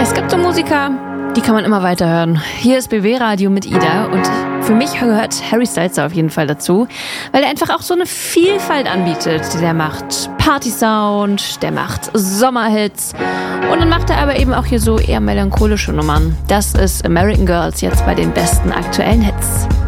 Es gibt so Musiker, die kann man immer weiterhören. Hier ist BW Radio mit Ida und für mich gehört Harry Styles auf jeden Fall dazu, weil er einfach auch so eine Vielfalt anbietet. Der macht Party-Sound, der macht Sommerhits und dann macht er aber eben auch hier so eher melancholische Nummern. Das ist American Girls jetzt bei den besten aktuellen Hits.